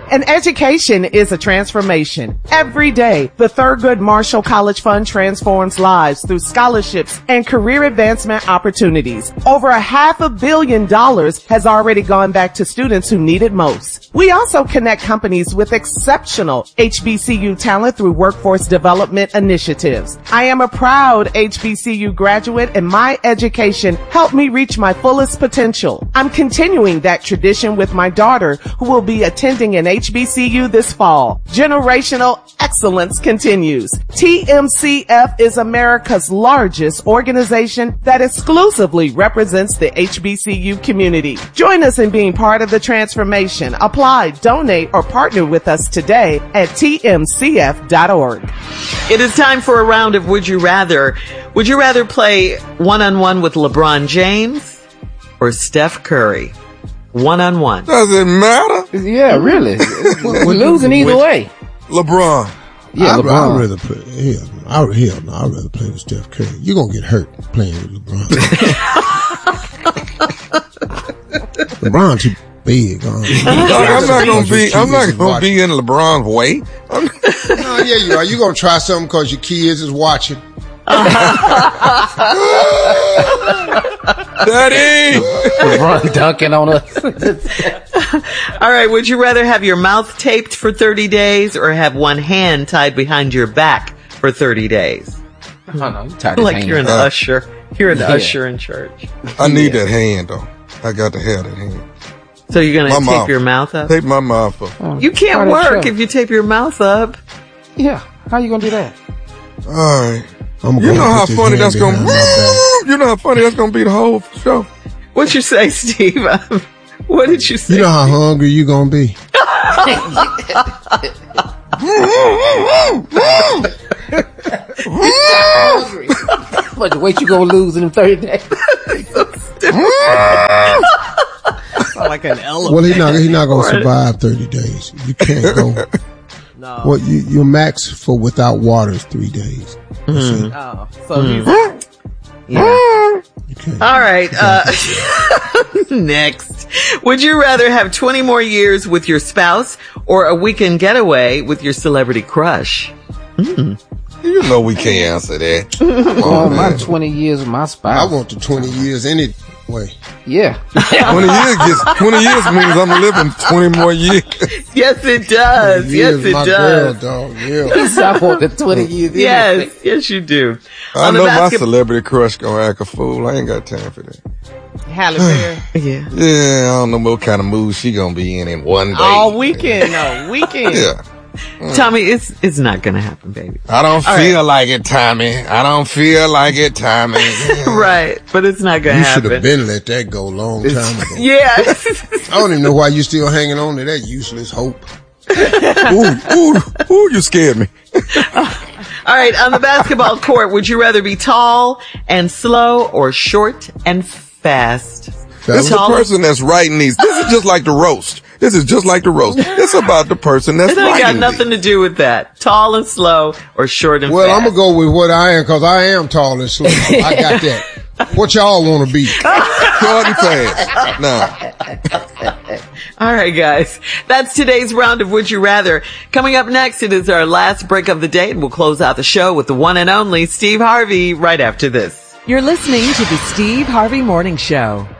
An education is a transformation. Every day, the Thurgood Marshall College Fund transforms lives through scholarships and career advancement opportunities. Over $500 million has already gone back to students who need it most. We also connect companies with exceptional HBCU talent through workforce development initiatives. I am a proud HBCU graduate, and my education helped me reach my fullest potential. I'm continuing that tradition with my daughter, who will be attending an HBCU this fall. Generational excellence continues. TMCF is America's largest organization that exclusively represents the HBCU community. Join us in being part of the transformation. Apply, donate, or partner with us today at tmcf.org. It is time for a round of Would You Rather. Would you rather play one-on-one with LeBron James or Steph Curry? One-on-one. Does it matter? Yeah, really. We're losing either way. LeBron. Yeah, LeBron. I'd rather play. I'd rather play with Steph Curry. You're gonna get hurt playing with LeBron. LeBron too big. I'm not gonna be in LeBron's way. No, yeah, you are. You gonna try something because your kids is watching. Daddy! LeBron dunking on us. All right. Would you rather have your mouth taped for 30 days or have one hand tied behind your back for 30 days? Oh, no, you tied Like you're an usher. You're an usher in church. I need that hand, though. I got to have that hand. So you're going to tape your mouth up? Tape my mouth up. Oh, you can't work if you tape your mouth up. Yeah. How you going to do that? All right. You know how funny that's going to be? You know how funny that's going to be the whole show? What'd you say, Steve? What did you say? You know how hungry you going to be? How much weight you going to lose in them 30 days? Like an elephant. Well, he's not going to survive 30 days. You can't go. No. Well, your max for without water is 3 days. So yeah. All right. Next. Would you rather have 20 more years with your spouse or a weekend getaway with your celebrity crush? You know we can't answer that. Oh, my 20 years with my spouse. I want the 20 years anyway. Yeah. 20 years means I'm living 20 more years. Yes, it does. Yes, it does. Girl, dog. Yeah. I want the 20 years. Yes, you do. I know my celebrity crush gonna act a fool. I ain't got time for that. Halle Berry. Yeah. Yeah, I don't know what kind of mood she gonna be in one day. All weekend, no. Weekend. Yeah. Tommy, it's not gonna happen, baby. I don't feel like it, Tommy. I don't feel like it, Tommy. Right, but it's not gonna happen. You should have been let that go a long time ago. Yeah. I don't even know why you still hanging on to that useless hope. Ooh, you scared me. All right, on the basketball court, would you rather be tall and slow or short and fast? This is the person that's writing these. This is just like the roast. It's about the person that's writing these. It got nothing to do with that. Tall and slow or short and fast. Well, I'm going to go with what I am because I am tall and slow. I got that. What y'all want to be? Short and fast. No. All right, guys. That's today's round of Would You Rather. Coming up next, it is our last break of the day, and we'll close out the show with the one and only Steve Harvey right after this. You're listening to the Steve Harvey Morning Show.